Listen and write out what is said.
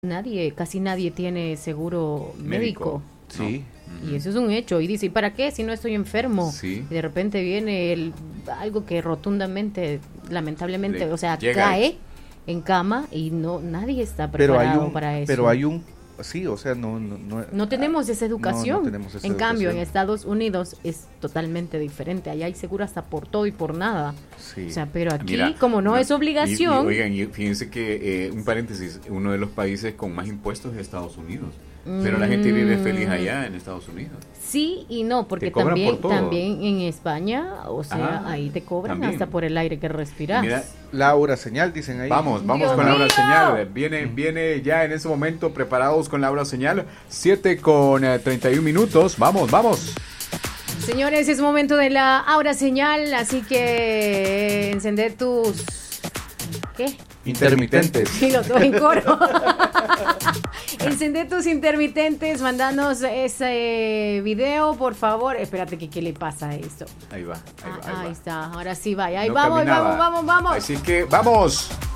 casi nadie tiene seguro médico. Sí. Y eso es un hecho. Y dice, ¿y para qué si no estoy enfermo? Sí. Y de repente viene algo que rotundamente, lamentablemente, llega cae en cama y nadie está preparado para eso. Pero hay un... Sí, no tenemos esa educación. No tenemos esa en cambio, en educación. Estados Unidos es totalmente diferente. Allá hay seguro hasta por todo y por nada. Sí. Pero aquí, como no es obligación... Oigan, fíjense que, un paréntesis, uno de los países con más impuestos es Estados Unidos. Pero la gente vive feliz allá en Estados Unidos. Sí y no, porque también en España, ahí te cobran también, hasta por el aire que respiras. Mira, Laura Señal, dicen ahí. Vamos Dios con mío. Laura Señal. Viene ya en ese momento preparados con Laura Señal. 7:31. Vamos. Señores, es momento de la Aura Señal, así que encender tus... ¿Qué? Intermitentes. Sí, los dos en coro. Encender tus intermitentes, mandanos ese video, por favor. Espérate, ¿qué le pasa a esto? Ahí va. Ahí está, ahora sí va. Ahí No vamos. Así que vamos.